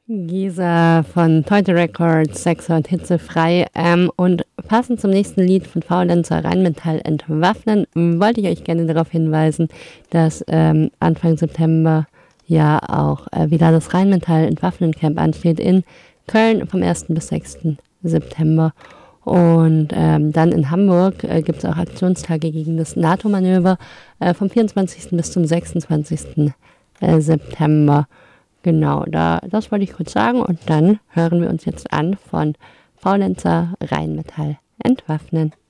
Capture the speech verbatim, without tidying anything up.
Gisa von Teute Records, Sexo und Hitzefrei. Ähm, und passend zum nächsten Lied von Faulenzer Rheinmetall entwaffnen, wollte ich euch gerne darauf hinweisen, dass ähm, Anfang September ja auch äh, wieder das Rheinmetall Entwaffnen Camp ansteht in Köln vom ersten bis sechsten September. Und ähm, dann in Hamburg äh, gibt es auch Aktionstage gegen das NATO-Manöver äh, vom vierundzwanzigsten bis zum sechsundzwanzigsten Äh, September. Genau, da, das wollte ich kurz sagen und dann hören wir uns jetzt an von Faulenzer Rheinmetall entwaffnen.